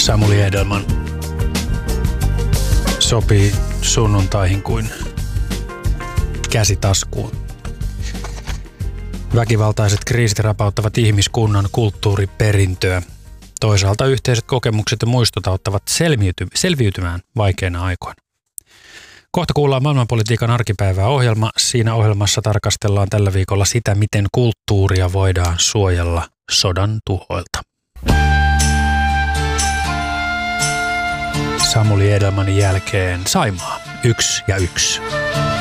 Samuli Edelman sopii sunnuntaihin kuin käsi taskuun. Väkivaltaiset kriisit rapauttavat ihmiskunnan kulttuuriperintöä. Toisaalta yhteiset kokemukset ja muistot auttavat selviytymään vaikeina aikoina. Kohta kuullaan maailmanpolitiikan arkipäivää ohjelma. Siinä ohjelmassa tarkastellaan tällä viikolla sitä, miten kulttuuria voidaan suojella sodan tuhoilta. Samuli Edelmanin jälkeen Saimaa 1 ja 1.